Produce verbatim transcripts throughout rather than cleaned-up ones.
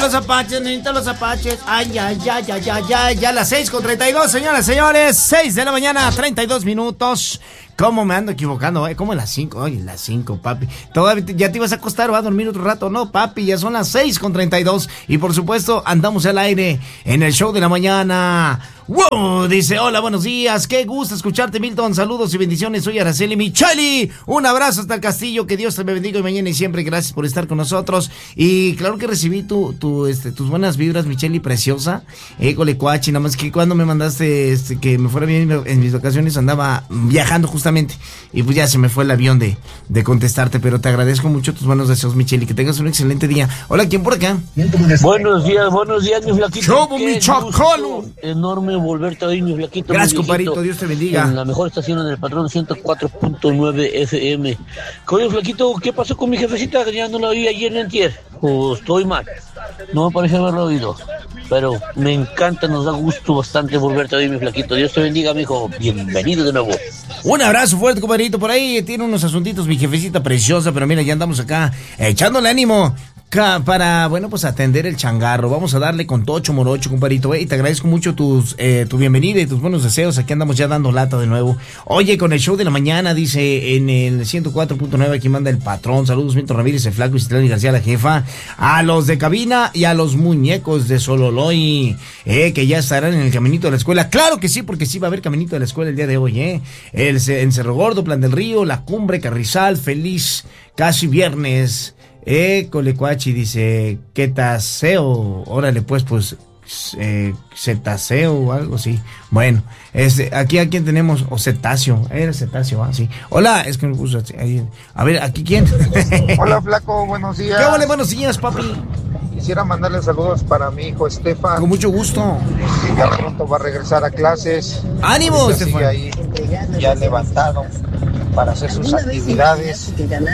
los apaches, necesito los apaches. Ay, ay, ay, ay, ay, ay. Ya las seis con treinta y dos, señoras, señores. seis de la mañana, treinta y dos minutos. ¿Cómo me ando equivocando? ¿Eh? ¿Cómo las cinco? Oye, las cinco, papi. ¿Todavía ya te ibas a acostar o a dormir otro rato? No, papi, ya son las seis con treinta y dos. Y por supuesto, andamos al aire en el show de la mañana. ¡Wow! Dice, hola, buenos días. Qué gusto escucharte, Milton. Saludos y bendiciones. Soy Araceli Micheli. Un abrazo hasta el castillo. Que Dios te bendiga hoy, mañana y siempre. Gracias por estar con nosotros. Y claro que recibí tu, tu, este, tus buenas vibras, Micheli, preciosa. École, cuachi. Nada más que cuando me mandaste este, que me fuera bien en mis vacaciones, andaba viajando justamente. Y pues ya se me fue el avión de, de contestarte. Pero te agradezco mucho tus buenos deseos, Micheli. Que tengas un excelente día. Hola, ¿quién por acá? Buenos días, buenos días, mi flaquito. ¡Chobo, mi chacolo! Enorme volverte a oír, mi flaquito. Gracias, compadrito, Dios te bendiga. En la mejor estación en el patrón ciento cuatro punto nueve F M. Oye, flaquito, ¿qué pasó con mi jefecita? Ya no la oí ayer ni antier. O estoy mal. No me parece haberlo oído. Pero me encanta, nos da gusto bastante volverte a oír, mi flaquito. Dios te bendiga, mijo. Bienvenido de nuevo. Un abrazo fuerte, compadrito. Por ahí tiene unos asuntitos mi jefecita preciosa, pero mira, ya andamos acá echándole ánimo para, bueno, pues atender el changarro. Vamos a darle con tocho morocho, compadrito, eh, y te agradezco mucho tus, eh, tu bienvenida y tus buenos deseos. Aquí andamos ya dando lata de nuevo. Oye, con el show de la mañana, dice en el ciento cuatro punto nueve, aquí manda el patrón. Saludos, Milton Ramírez, el flaco y Citlali García, la jefa, a los de cabina y a los muñecos de Sololoy, eh, que ya estarán en el caminito de la escuela. Claro que sí, porque sí va a haber caminito de la escuela el día de hoy, eh. El en Cerro Gordo, Plan del Río, La Cumbre, Carrizal, feliz casi viernes. Eh, Colecuachi dice, ¿qué taseo? Órale, pues, pues, eh, cetáceo o algo así. Bueno, este, aquí a quién tenemos, o cetáceo, era cetáceo, ah, sí. Hola, es que me puso ahí. A ver, ¿aquí quién? Hola, flaco, buenos días. ¿Qué vale, buenos días, papi? Quisiera mandarle saludos para mi hijo Estefan. Con mucho gusto. Ya pronto va a regresar a clases. ¡Ánimo, Estefan! Sigue ahí, ya levantado para hacer sus actividades.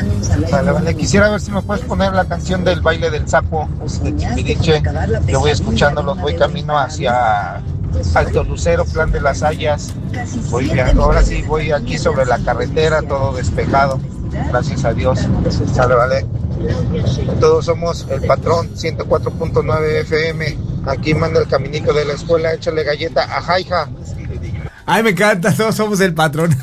Le quisiera ver si me puedes poner la canción del baile del sapo de Timbiriche. Yo voy escuchándolos, voy camino hacia Alto Lucero, Plan de las Hayas. Voy, ahora sí voy aquí sobre la carretera, todo despejado. Gracias a Dios. Sale, vale. Todos somos el patrón ciento cuatro punto nueve F M. Aquí manda el caminito de la escuela. Échale galleta a Jaija. Ay, me encanta, todos somos el patrón.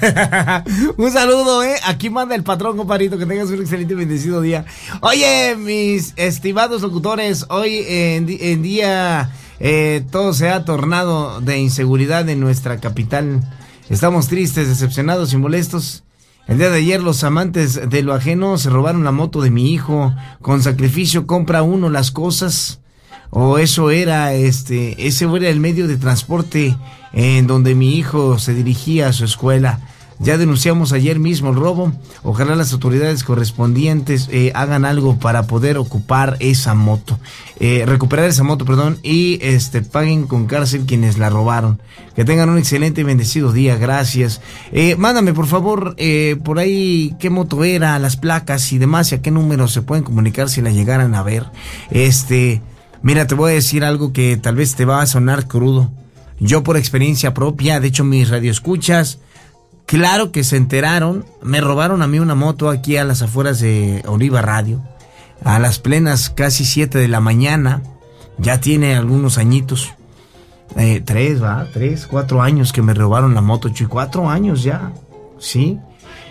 Un saludo, eh. Aquí manda el patrón, compadrito. Que tengas un excelente y bendecido día. Oye, mis estimados locutores, hoy en, en día eh, todo se ha tornado de inseguridad en nuestra capital. Estamos tristes, decepcionados y molestos. El día de ayer los amantes de lo ajeno se robaron la moto de mi hijo. Con sacrificio compra uno las cosas. O eso era, este, ese era el medio de transporte en donde mi hijo se dirigía a su escuela. Ya denunciamos ayer mismo el robo. Ojalá las autoridades correspondientes eh, hagan algo para poder ocupar esa moto, eh, recuperar esa moto, perdón, y este paguen con cárcel quienes la robaron. Que tengan un excelente y bendecido día, gracias. Eh, mándame por favor eh, por ahí qué moto era, las placas y demás, y a qué número se pueden comunicar si la llegaran a ver. Este, mira, te voy a decir algo que tal vez te va a sonar crudo. Yo por experiencia propia, de hecho mis radioescuchas, claro que se enteraron, me robaron a mí una moto aquí a las afueras de Oliva Radio, a las plenas casi siete de la mañana, ya tiene algunos añitos, eh, tres, va, tres, cuatro años que me robaron la moto, y cuatro años ya, sí,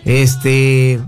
este,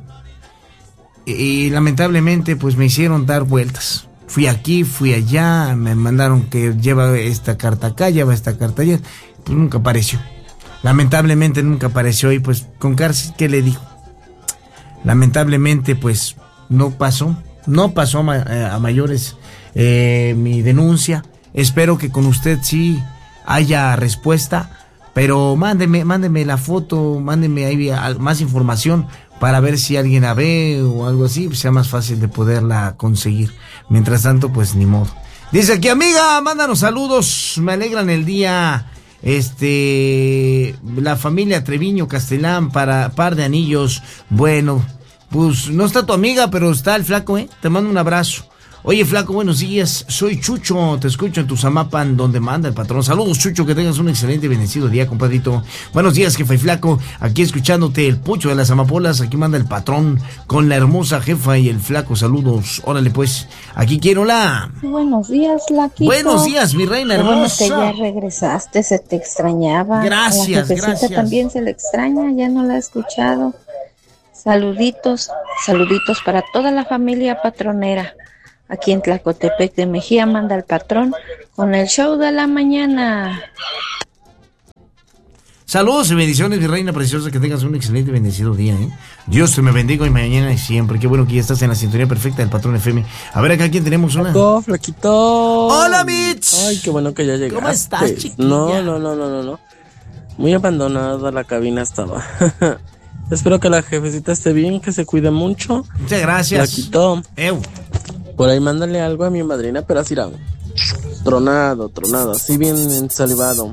y, y lamentablemente pues me hicieron dar vueltas. Fui aquí, fui allá, me mandaron que lleva esta carta acá, lleva esta carta allá, pues nunca apareció. Lamentablemente nunca apareció y pues con cárcel, ¿qué le digo? Lamentablemente pues no pasó, no pasó a, a mayores eh, mi denuncia. Espero que con usted sí haya respuesta, pero mándeme, mándeme la foto, mándeme ahí más información para ver si alguien la ve o algo así, pues sea más fácil de poderla conseguir. Mientras tanto, pues ni modo. Dice aquí, amiga, mándanos saludos, me alegran el día. Este, la familia Treviño Castellán para par de anillos. Bueno, pues no está tu amiga, pero está el flaco, ¿eh? Te mando un abrazo. Oye, flaco, buenos días. Soy Chucho, te escucho en tu Zamapan, donde manda el patrón. Saludos, Chucho, que tengas un excelente y bendecido día, compadrito. Buenos días, jefa y flaco. Aquí escuchándote el Pucho de las Amapolas. Aquí manda el patrón con la hermosa jefa y el flaco. Saludos. Órale, pues. Aquí quiero la... Buenos días, Flaquito. Buenos días, mi reina Qué bueno hermosa. que ya regresaste, se te extrañaba. Gracias, a la jefecita gracias. también se le extraña, ya no la he escuchado. Saluditos, saluditos para toda la familia patronera. Aquí en Tlacotepec de Mejía manda el patrón con el show de la mañana. Saludos y bendiciones, mi reina preciosa, que tengas un excelente y bendecido día, ¿eh? Dios te me bendiga hoy, mañana y siempre. Qué bueno que ya estás en la sintonía perfecta del patrón F M. A ver, acá, ¿quién tenemos una? Flaquito, flaquito. ¡Hola, Mitch! Ay, qué bueno que ya llegaste. ¿Cómo estás, chiquilla? No, no, no, no, no, no. Muy abandonada la cabina estaba. Espero que la jefecita esté bien, que se cuide mucho. Muchas gracias. Flaquito. Ew. Por ahí mándale algo a mi madrina, pero así era. Tronado, tronado, así bien ensalivado.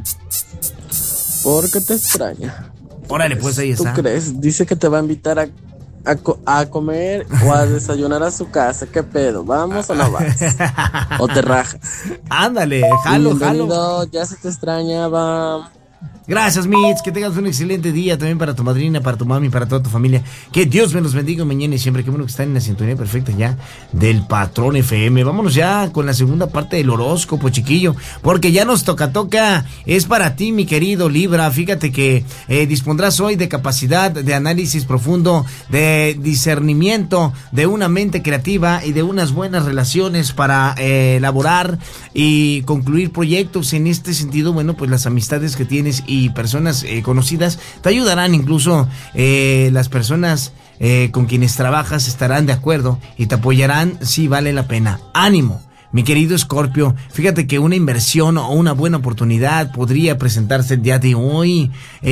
Porque te extraña. Órale, pues ahí ¿Tú está. crees? Dice que te va a invitar a, a, co- a comer o a desayunar a su casa. ¿Qué pedo? ¿Vamos o no vas? ¿O te rajas? Ándale, jalo, Bienvenido, jalo. ya se te extrañaba. Gracias, Mitch. Que tengas un excelente día también para tu madrina, para tu mami, para toda tu familia. Que Dios me los bendiga mañana y siempre. Qué bueno que están en la sintonía perfecta ya del patrón F M. Vámonos ya con la segunda parte del horóscopo, chiquillo. Porque ya nos toca, toca. Es para ti, mi querido Libra. Fíjate que eh, dispondrás hoy de capacidad de análisis profundo, de discernimiento, de una mente creativa y de unas buenas relaciones para eh, elaborar y concluir proyectos. En este sentido, bueno, pues las amistades que tienes y y personas eh, conocidas te ayudarán. Incluso eh, las personas eh, con quienes trabajas estarán de acuerdo y te apoyarán si vale la pena. ¡Ánimo! Mi querido Escorpio, fíjate que una inversión o una buena oportunidad podría presentarse el día de hoy.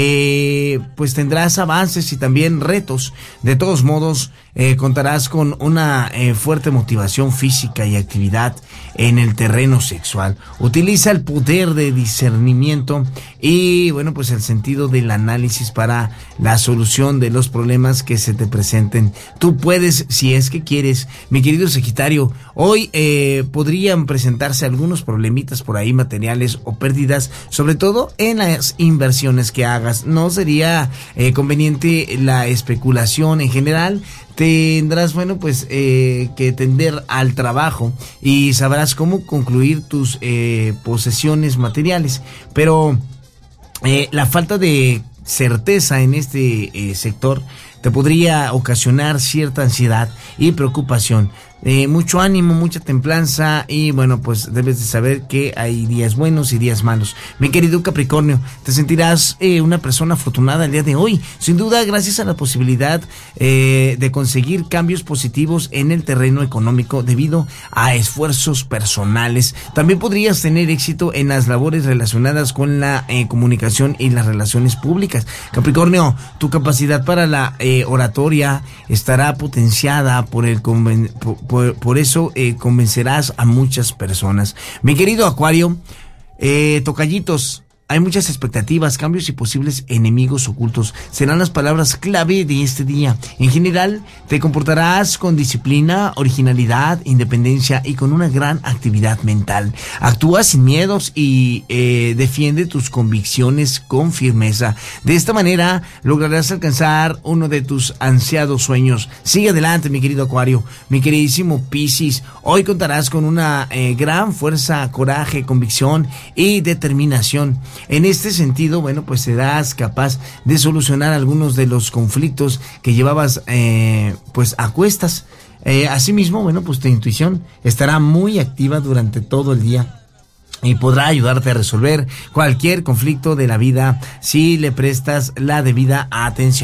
Eh, pues tendrás avances y también retos. De todos modos, eh, contarás con una eh, fuerte motivación física y actividad en el terreno sexual. Utiliza el poder de discernimiento y, bueno, pues el sentido del análisis para la solución de los problemas que se te presenten. Tú puedes, si es que quieres. Mi querido Sagitario, hoy eh, podrían presentarse algunos problemitas por ahí, materiales o pérdidas, sobre todo en las inversiones que hagas. No sería eh, conveniente la especulación en general. Tendrás, bueno, pues eh, que tender al trabajo y sabrás cómo concluir tus eh, posesiones materiales. Pero eh, la falta de certeza en este eh, sector te podría ocasionar cierta ansiedad y preocupación. Eh, mucho ánimo, mucha templanza y bueno, pues debes de saber que hay días buenos y días malos. Mi querido Capricornio, te sentirás eh, una persona afortunada el día de hoy, sin duda gracias a la posibilidad eh, de conseguir cambios positivos en el terreno económico debido a esfuerzos personales. También podrías tener éxito en las labores relacionadas con la eh, comunicación y las relaciones públicas. Capricornio, tu capacidad para la eh, oratoria estará potenciada por el conven- por, por, por eso eh, convencerás a muchas personas. Mi querido Acuario, eh, tocallitos, hay muchas expectativas, cambios y posibles enemigos ocultos. Serán las palabras clave de este día. En general, te comportarás con disciplina, originalidad, independencia y con una gran actividad mental. Actúa sin miedos y eh, defiende tus convicciones con firmeza. De esta manera, lograrás alcanzar uno de tus ansiados sueños. Sigue adelante, mi querido Acuario. Mi queridísimo Piscis, hoy contarás con una eh, gran fuerza, coraje, convicción y determinación. En este sentido, bueno, pues serás capaz de solucionar algunos de los conflictos que llevabas eh, pues a cuestas. Eh, asimismo, bueno, pues tu intuición estará muy activa durante todo el día y podrá ayudarte a resolver cualquier conflicto de la vida si le prestas la debida atención.